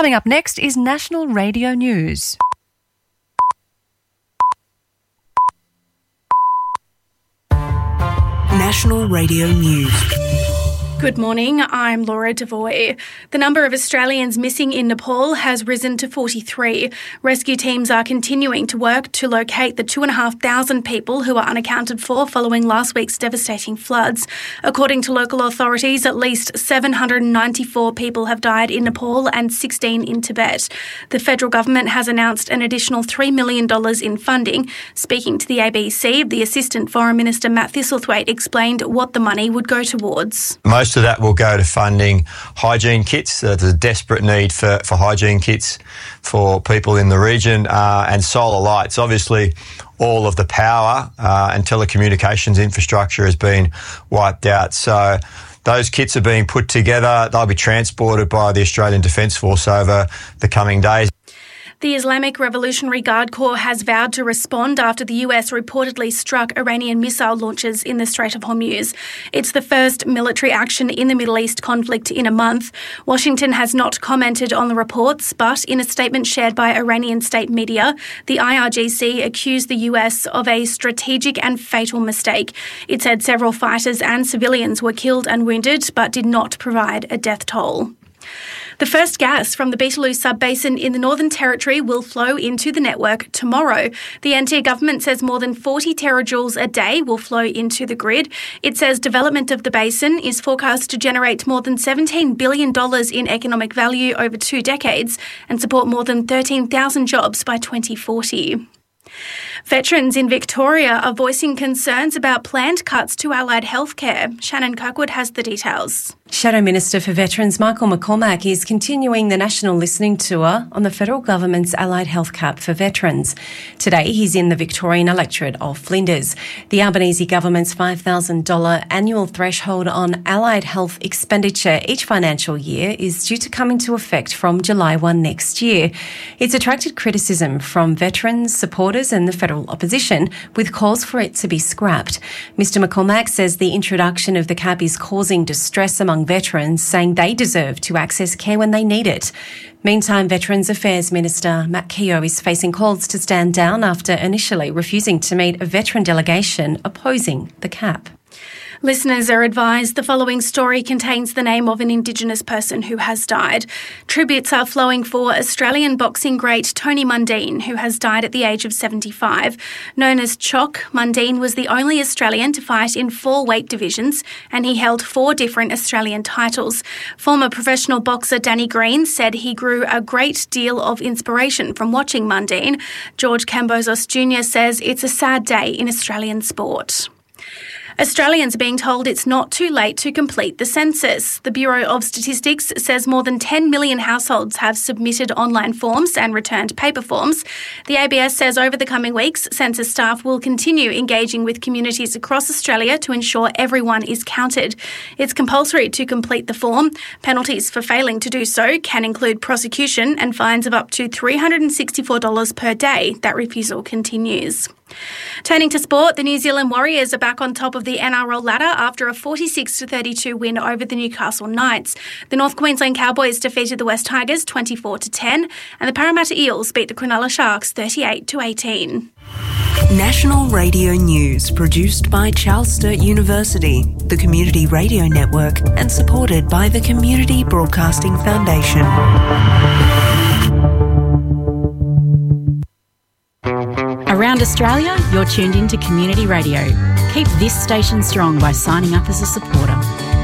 Coming up next is National Radio News. National Radio News. Good morning, I'm Laura Devoy. The number of Australians missing in Nepal has risen to 43. Rescue teams are continuing to work to locate the 2,500 people who are unaccounted for following last week's devastating floods. According to local authorities, at least 794 people have died in Nepal and 16 in Tibet. The federal government has announced an additional $3 million in funding. Speaking to the ABC, the Assistant Foreign Minister Matt Thistlethwaite explained what the money would go towards. Most of that will go to funding hygiene kits. There's a desperate need for hygiene kits for people in the region, and solar lights. Obviously, all of the power and telecommunications infrastructure has been wiped out. So those kits are being put together. They'll be transported by the Australian Defence Force over the coming days. The Islamic Revolutionary Guard Corps has vowed to respond after the US reportedly struck Iranian missile launches in the Strait of Hormuz. It's the first military action in the Middle East conflict in a month. Washington has not commented on the reports, but in a statement shared by Iranian state media, the IRGC accused the US of a strategic and fatal mistake. It said several fighters and civilians were killed and wounded, but did not provide a death toll. The first gas from the Beetaloo Sub-Basin in the Northern Territory will flow into the network tomorrow. The NT government says more than 40 terajoules a day will flow into the grid. It says development of the basin is forecast to generate more than $17 billion in economic value over 2 decades and support more than 13,000 jobs by 2040. Veterans in Victoria are voicing concerns about planned cuts to allied healthcare. Shannon Kirkwood has the details. Shadow Minister for Veterans Michael McCormack is continuing the national listening tour on the federal government's allied health cap for veterans. Today he's in the Victorian electorate of Flinders. The Albanese government's $5,000 annual threshold on allied health expenditure each financial year is due to come into effect from July 1 next year. It's attracted criticism from veterans, supporters and the federal opposition, with calls for it to be scrapped. Mr McCormack says the introduction of the cap is causing distress among veterans, saying they deserve to access care when they need it. Meantime, Veterans Affairs Minister Matt Keogh is facing calls to stand down after initially refusing to meet a veteran delegation opposing the cap. Listeners are advised the following story contains the name of an Indigenous person who has died. Tributes are flowing for Australian boxing great Tony Mundine, who has died at the age of 75. Known as Choc, Mundine was the only Australian to fight in 4 weight divisions, and he held 4 different Australian titles. Former professional boxer Danny Green said he grew a great deal of inspiration from watching Mundine. George Cambozos Jr. says it's a sad day in Australian sport. Australians are being told it's not too late to complete the census. The Bureau of Statistics says more than 10 million households have submitted online forms and returned paper forms. The ABS says over the coming weeks, census staff will continue engaging with communities across Australia to ensure everyone is counted. It's compulsory to complete the form. Penalties for failing to do so can include prosecution and fines of up to $364 per day. That refusal continues. Turning to sport, the New Zealand Warriors are back on top of the NRL ladder after a 46-32 win over the Newcastle Knights. The North Queensland Cowboys defeated the West Tigers 24-10 and the Parramatta Eels beat the Cronulla Sharks 38-18. National Radio News produced by Charles Sturt University, the Community Radio Network, and supported by the Community Broadcasting Foundation. Around Australia, you're tuned into Community Radio. Keep this station strong by signing up as a supporter.